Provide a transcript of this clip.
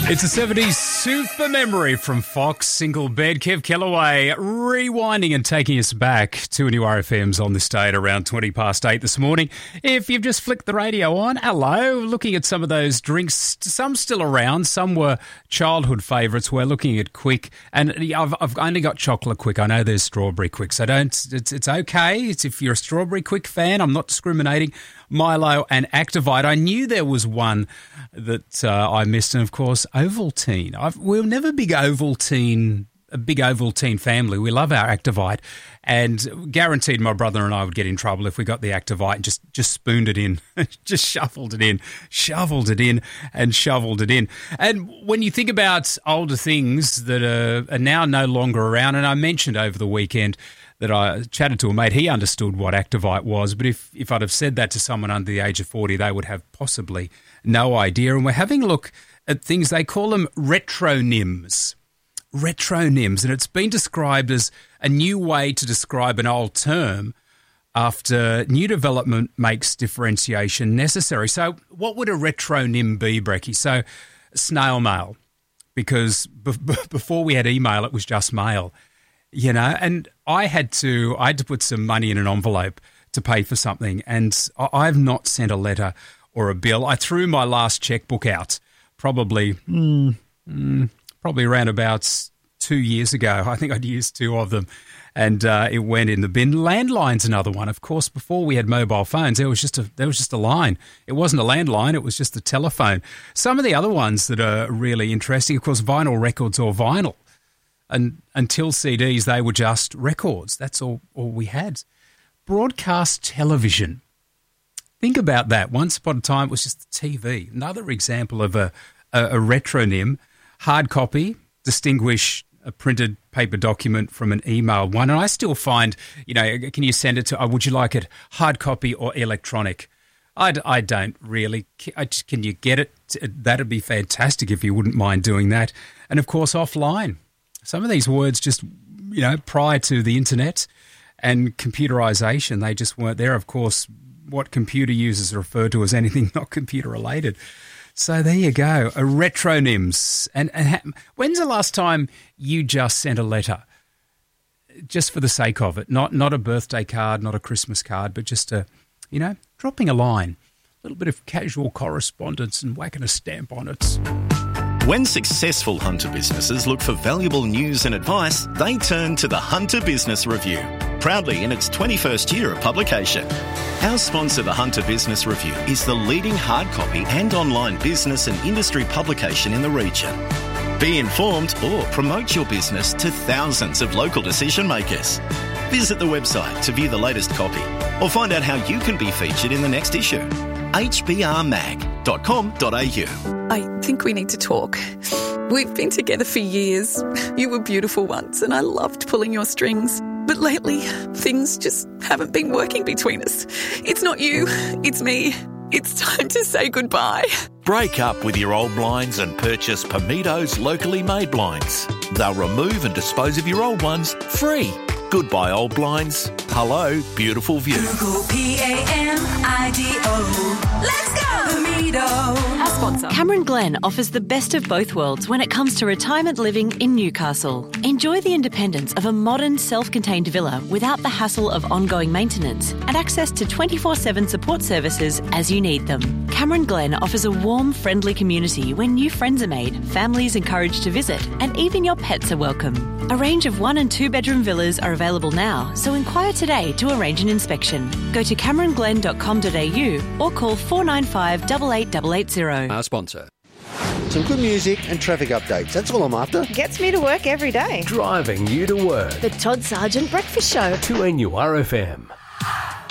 It's a 70s super memory from Fox, single bed, Kev Kellaway, rewinding and taking us back to new RFMs on this day at around 20 past 8 this morning. If you've just flicked the radio on, hello, looking at some of those drinks, some still around, some were childhood favourites. We're looking at Quick, and I've only got chocolate Quick. I know there's strawberry Quick, so it's okay. It's if you're a strawberry Quick fan, I'm not discriminating. Milo and Activite. I knew there was one that I missed, and of course, Ovaltine. We're never a big Ovaltine family. We love our Activite, and guaranteed my brother and I would get in trouble if we got the Activite and just spooned it in, just shoveled it in. And when you think about older things that are now no longer around, and I mentioned over the weekend that I chatted to a mate, he understood what Activite was, but if I'd have said that to someone under the age of 40, they would have possibly no idea. And we're having a look at things, they call them retronyms. Retronyms, and it's been described as a new way to describe an old term after new development makes differentiation necessary. So what would a retronym be, Brecky? So snail mail, because before we had email, it was just mail. You know, and I had to put some money in an envelope to pay for something, and I've not sent a letter or a bill. I threw my last checkbook out probably around about 2 years ago. I think I'd used two of them, and it went in the bin. Landline's another one. Of course, before we had mobile phones, there was just a line. It wasn't a landline, it was just a telephone. Some of the other ones that are really interesting, of course, vinyl records or vinyl. And until CDs, they were just records. That's all we had. Broadcast television. Think about that. Once upon a time, it was just the TV. Another example of a retronym. Hard copy, distinguish a printed paper document from an email one. And I still find, can you send it to, would you like it hard copy or electronic? I don't really. Can you get it? That'd be fantastic if you wouldn't mind doing that. And, of course, offline. Some of these words just, prior to the internet and computerization, they just weren't there. Of course, what computer users refer to as anything not computer related. So there you go, retronyms. And when's the last time you just sent a letter, just for the sake of it? Not a birthday card, not a Christmas card, but just dropping a line, a little bit of casual correspondence and whacking a stamp on it. When successful Hunter businesses look for valuable news and advice, they turn to the Hunter Business Review, proudly in its 21st year of publication. Our sponsor, the Hunter Business Review, is the leading hard copy and online business and industry publication in the region. Be informed or promote your business to thousands of local decision makers. Visit the website to view the latest copy or find out how you can be featured in the next issue. hbrmag.com.au. I think we need to talk. We've been together for years. You were beautiful once and I loved pulling your strings. But lately, things just haven't been working between us. It's not you, it's me. It's time to say goodbye. Break up with your old blinds and purchase Pamido's locally made blinds. They'll remove and dispose of your old ones free. Goodbye, old blinds. Hello, beautiful view. Google PAMIDO. Let's go! Pamido. Our sponsor. Cameron Glen offers the best of both worlds when it comes to retirement living in Newcastle. Enjoy the independence of a modern, self-contained villa without the hassle of ongoing maintenance and access to 24/7 support services as you need them. Cameron Glen offers a warm, friendly community where new friends are made, families encouraged to visit, and even your pets are welcome. A range of 1- and 2-bedroom villas are available now, so inquire today to arrange an inspection. Go to cameronglen.com.au or call 495 88880. Our sponsor. Some good music and traffic updates. That's all I'm after. Gets me to work every day. Driving you to work. The Todd Sargent Breakfast Show. 2NURFM.